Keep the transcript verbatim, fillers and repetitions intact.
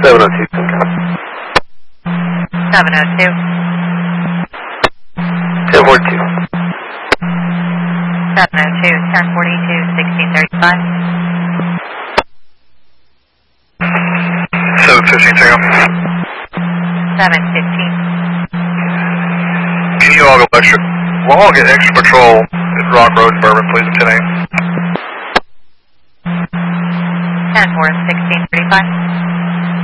seven oh two. seven oh two. ten forty-two. seven oh two, ten forty-two, sixteen thirty-five. seven fifteen, Tango. seven fifteen. Can you all go extra, log an extra patrol at Rock Road, Bourbon, please, at ten A M? ten four, sixteen thirty-five.